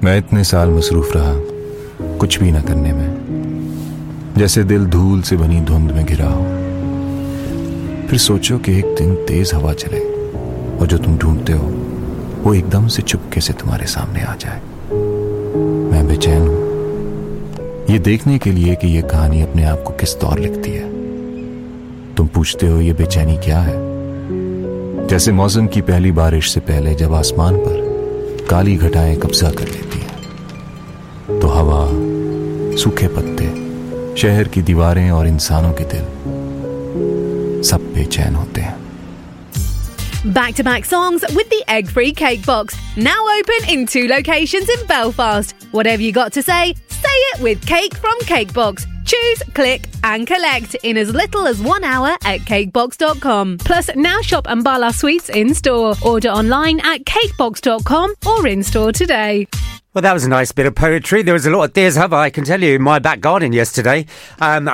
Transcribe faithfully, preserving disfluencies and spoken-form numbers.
मैं इतने साल मसरूफ रहा कुछ भी न करने में, जैसे दिल धूल से बनी धुंध में घिरा हो। फिर सोचो कि एक दिन तेज हवा चले और जो तुम ढूंढते हो वो एकदम से चुपके से तुम्हारे सामने आ जाए। मैं बेचैन हूं ये देखने के लिए कि ये कहानी अपने आप को किस तौर लिखती है। तुम पूछते हो ये बेचैनी क्या है? जैसे मौसम की पहली बारिश से पहले जब आसमान पर काली घटाएं कब्जा कर लेती हैं, तो हवा, सूखे पत्ते, शहर की दीवारें और इंसानों के दिल सब बेचैन होते हैं। Back-to-back songs with the egg-free cake box. Now open in two locations in Belfast. Whatever you got to say, say it with Cake from Cakebox. Choose, click and collect in as little as one hour at cakebox dot com. Plus, now shop Ambala Sweets in-store. Order online at cakebox dot com or in-store today. Well, that was a nice bit of poetry. There was a lot of Dears Hava, I can tell you, in my back garden yesterday. Um,